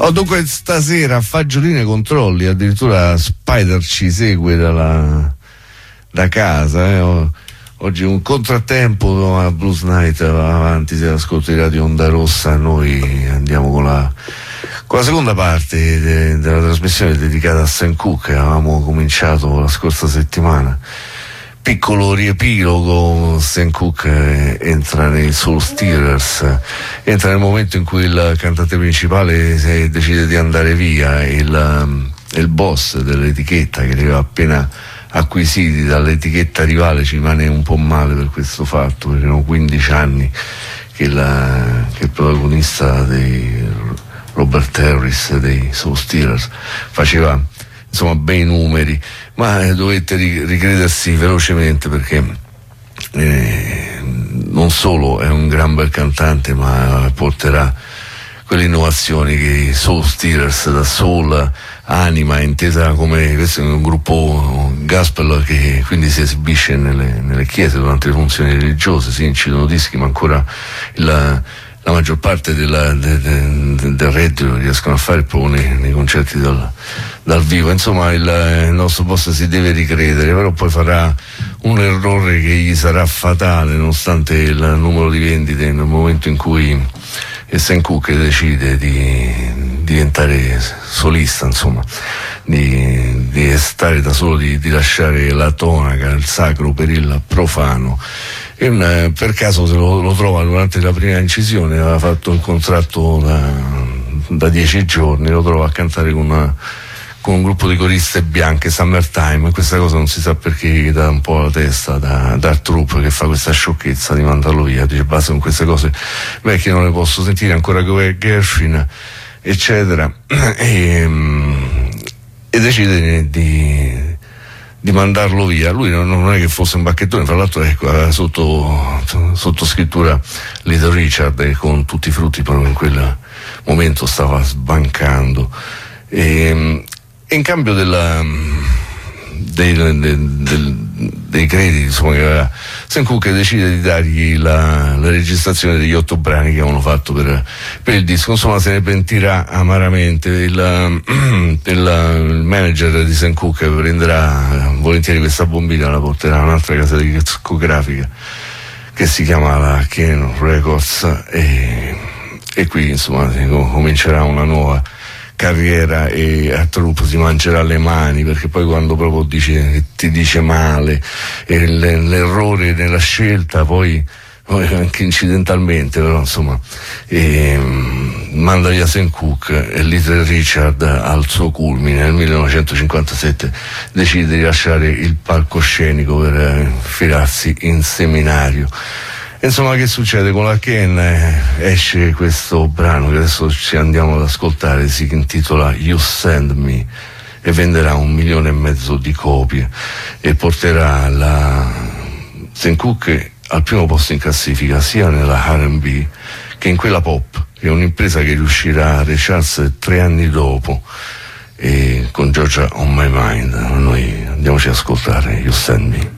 Dunque stasera a Fagiolini controlli, addirittura Spider ci segue da casa. Oggi un contrattempo a Blues Night va avanti, se ascolti Radio Onda Rossa. Noi andiamo con la seconda parte della trasmissione dedicata a Sam Cooke. Avevamo cominciato la scorsa settimana. Piccolo riepilogo, Sam Cooke entra nei Soul Stirrers, entra nel momento in cui il cantante principale decide di andare via, il boss dell'etichetta, che li aveva appena acquisiti dall'etichetta rivale, ci rimane un po' male per questo fatto, perché erano 15 anni che il protagonista dei Robert Harris dei Soul Stirrers faceva insomma bei numeri, ma dovette ricredersi velocemente, perché non solo è un gran bel cantante, ma porterà quelle innovazioni che i Soul Stirrers, da soul, anima, intesa come questo è un gruppo gospel che quindi si esibisce nelle chiese durante le funzioni religiose. Si incidono dischi, ma ancora la maggior parte del reddito riescono a fare proprio nei concerti dal vivo. Insomma, il nostro boss si deve ricredere, però poi farà un errore che gli sarà fatale, nonostante il numero di vendite, nel momento in cui Sam Cooke decide di diventare solista, insomma, di stare da solo, di lasciare la tonaca, il sacro per il profano. E per caso se lo trova durante la prima incisione, aveva fatto un contratto da 10 giorni, lo trova a cantare con un gruppo di coriste bianche, Summertime, e questa cosa non si sa perché gli dà un po' la testa da Art Troop, che fa questa sciocchezza di mandarlo via, dice basta con queste cose vecchie, non le posso sentire, ancora come Gershwin eccetera, e decide di mandarlo via. Lui non è che fosse un bacchettone, fra l'altro aveva sotto scrittura Little Richard, e con tutti i frutti proprio in quel momento stava sbancando, e in cambio dei crediti, insomma, che Sam Cooke decide di dargli la registrazione degli 8 brani che avevano fatto per il disco. Insomma, se ne pentirà amaramente. Il manager di Sam Cooke prenderà volentieri questa bombina, la porterà a un'altra casa discografica che si chiama la Ken Records, e qui insomma comincerà una nuova carriera, e Art Troop si mangerà le mani, perché poi quando proprio ti dice male, e l'errore nella scelta, poi anche incidentalmente, però insomma, manda via Sam Cooke, e Little Richard al suo culmine nel 1957 decide di lasciare il palcoscenico per infilarsi in seminario. Insomma, che succede? Con la Ken esce questo brano che adesso ci andiamo ad ascoltare, si intitola You Send Me, e venderà 1,5 milioni di copie, e porterà Sam Cooke al primo posto in classifica, sia nella R&B che in quella pop, che è un'impresa che riuscirà a Charles 3 anni dopo, e con Georgia on My Mind. Noi andiamoci ad ascoltare You Send Me.